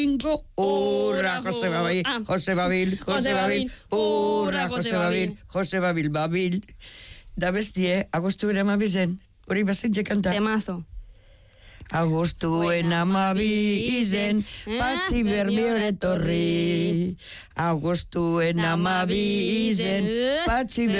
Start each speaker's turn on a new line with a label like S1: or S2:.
S1: bingo, hurra, Jose Babil, Jose Babil, Jose Babil, hurra, Jose Babil, Jose Babil, Babil. Da bestie, agostuaren amabizen, hori bazentxe kanta.
S2: Temazo.
S1: Agostuen amabizen, patxi bermiore etorri. Agostuen amabizen, patxi